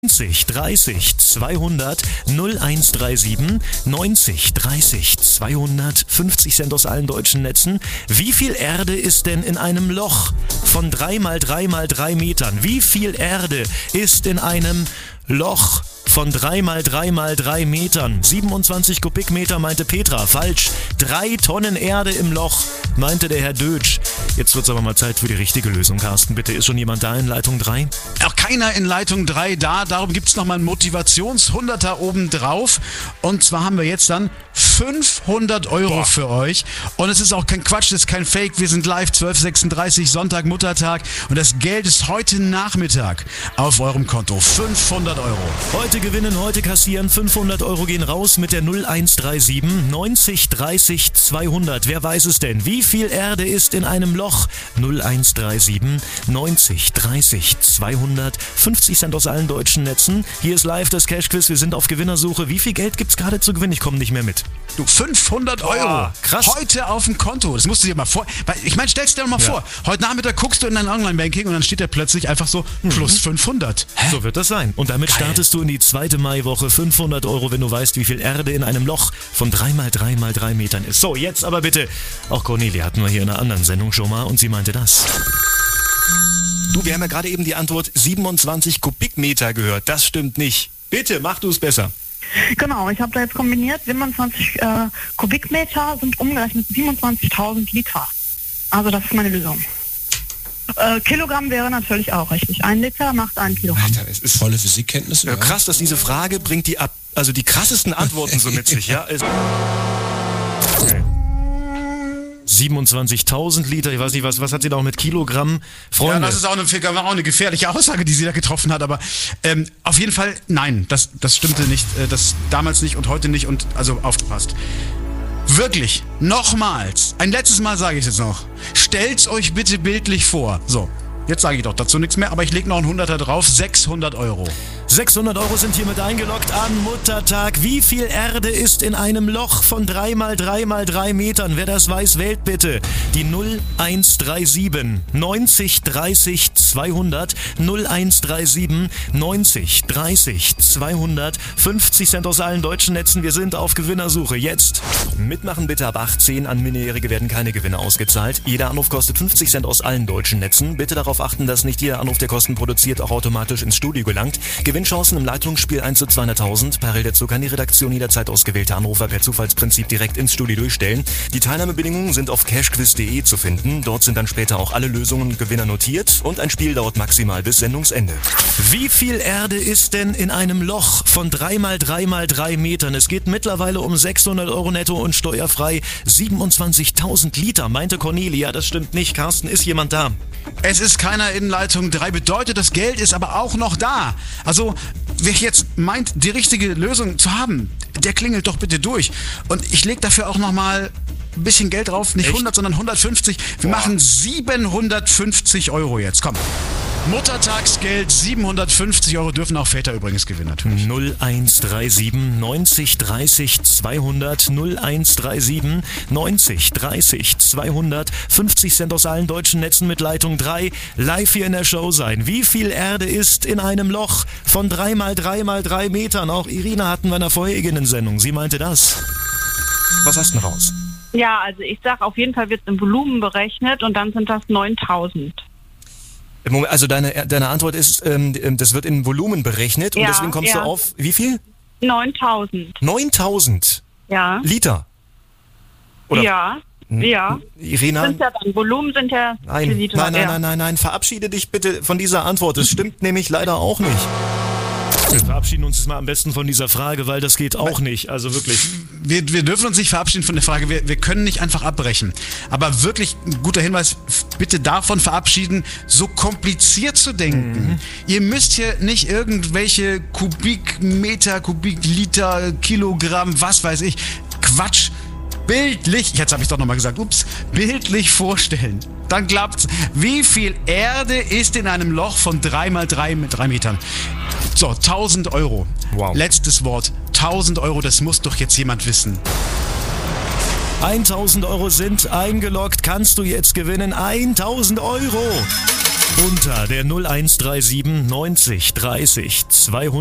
90 30 200 0137 90 30 200 50 Cent aus allen deutschen Netzen. Wie viel Erde ist denn in einem Loch von 3 mal 3 mal 3 Metern? Wie viel Erde ist in einem Loch von 3 mal 3 mal 3 Metern? 27 Kubikmeter, meinte Petra. Falsch. 3 Tonnen Erde im Loch, meinte der Herr Dötsch. Jetzt wird's aber mal Zeit für die richtige Lösung, Carsten. Bitte, ist schon jemand da in Leitung 3? Auch keiner in Leitung 3 da. Darum gibt's nochmal einen Motivations-100er oben drauf. Und zwar haben wir jetzt dann 500 Euro für euch. Und es ist auch kein Quatsch, es ist kein Fake. Wir sind live, 12:36, Sonntag, Muttertag. Und das Geld ist heute Nachmittag auf eurem Konto. 500 Euro. Heute gewinnen, heute kassieren. 500 Euro gehen raus mit der 0137 90 30 200. Wer weiß es denn? Wie viel Erde ist in einem Loch? 0137 90 30 200. 50 Cent aus allen deutschen Netzen. Hier ist live das Cash-Quiz. Wir sind auf Gewinnersuche. Wie viel Geld gibt's gerade zu gewinnen? Ich komme nicht mehr mit. Du, 500 Euro. Krass. Heute auf dem Konto. Das musst du dir mal vor. Ich meine, stellst dir doch mal vor. Heute Nachmittag guckst du in dein Online-Banking und dann steht da plötzlich einfach so plus 500. Hä? So wird das sein. Und damit startest du in die zweite Maiwoche. 500 Euro, wenn du weißt, wie viel Erde in einem Loch von 3 mal 3 mal 3 Metern ist. So, jetzt aber bitte. Auch Cornelia hatten wir hier in einer anderen Sendung schon mal und sie meinte das. Du, wir haben ja gerade eben die Antwort 27 Kubikmeter gehört. Das stimmt nicht. Bitte, mach du es besser. Genau, ich habe da jetzt kombiniert, 27 Kubikmeter sind umgerechnet 27.000 Liter. Also das ist meine Lösung. Kilogramm wäre natürlich auch richtig. 1 Liter macht 1 Kilogramm. Alter, es ist Volle Physikkenntnisse. ja, krass, dass diese Frage bringt die die krassesten Antworten so mit sich. Ja? 27.000 Liter, ich weiß nicht, was hat sie da auch mit Kilogramm? Freunde. Ja, das ist auch eine gefährliche Aussage, die sie da getroffen hat, aber auf jeden Fall, nein, das stimmte nicht, das damals nicht und heute nicht und also aufgepasst. Wirklich, nochmals, ein letztes Mal sage ich es jetzt noch, stellt's euch bitte bildlich vor. So, jetzt sage ich doch dazu nichts mehr, aber ich lege noch einen 100er drauf, 600 Euro. 600 Euro sind hiermit eingeloggt an Muttertag. Wie viel Erde ist in einem Loch von 3 mal 3 mal 3 Metern? Wer das weiß, wählt bitte die 0137 90 30 200 0137 90 30 200. 50 Cent aus allen deutschen Netzen. Wir sind auf Gewinnersuche. Jetzt mitmachen bitte ab 18. An Minderjährige werden keine Gewinne ausgezahlt. Jeder Anruf kostet 50 Cent aus allen deutschen Netzen. Bitte darauf achten, dass nicht jeder Anruf, der Kosten produziert, auch automatisch ins Studio gelangt. Gewinnchancen im Leitungsspiel 1 zu 200.000. Parallel dazu kann die Redaktion jederzeit ausgewählte Anrufer per Zufallsprinzip direkt ins Studio durchstellen. Die Teilnahmebedingungen sind auf cashquiz.de zu finden. Dort sind dann später auch alle Lösungen und Gewinner notiert und ein Spiel dauert maximal bis Sendungsende. Wie viel Erde ist denn in einem Loch von 3 mal 3 mal 3 Metern? Es geht mittlerweile um 600 Euro netto und steuerfrei. 27.000 Liter, meinte Cornelia. Das stimmt nicht. Carsten, ist jemand da? Es ist keiner in Leitung 3, bedeutet, das Geld ist aber auch noch da. Also, wer jetzt meint, die richtige Lösung zu haben, der klingelt doch bitte durch. Und ich lege dafür auch nochmal ein bisschen Geld drauf, nicht 100, sondern 150. Wir machen 750 Euro jetzt, komm. Muttertagsgeld, 750 Euro dürfen auch Väter übrigens gewinnen natürlich. 0137 90 30 200 0137 90 30 200. 50 Cent aus allen deutschen Netzen mit Leitung 3. Live hier in der Show sein. Wie viel Erde ist in einem Loch von 3 mal 3 mal 3 Metern? Auch Irina hatten wir in der vorherigen Sendung. Sie meinte das. Was hast du denn raus? Ja, also ich sag, auf jeden Fall wird es im Volumen berechnet und dann sind das 9.000. Also deine Antwort ist, das wird in Volumen berechnet und deswegen kommst du auf, wie viel? 9.000. 9.000? Ja. Liter? Oder? Ja. Ja. Irina? Sind ja dann, Volumen sind ja Liter. Nein, verabschiede dich bitte von dieser Antwort. Das stimmt nämlich leider auch nicht. Wir verabschieden uns jetzt mal am besten von dieser Frage, weil das geht auch nicht, also wirklich. Wir dürfen uns nicht verabschieden von der Frage, wir können nicht einfach abbrechen. Aber wirklich ein guter Hinweis, bitte davon verabschieden, so kompliziert zu denken. Ihr müsst hier nicht irgendwelche Kubikmeter, Kubikliter, Kilogramm, was weiß ich, Quatsch. Bildlich, jetzt habe ich doch nochmal gesagt, bildlich vorstellen. Dann klappt's. Wie viel Erde ist in einem Loch von 3 mal 3 mit 3 Metern? So, 1.000 Euro. Wow. Letztes Wort. 1.000 Euro, das muss doch jetzt jemand wissen. 1.000 Euro sind eingeloggt. Kannst du jetzt gewinnen? 1.000 Euro. Unter der 0137 90 30 200.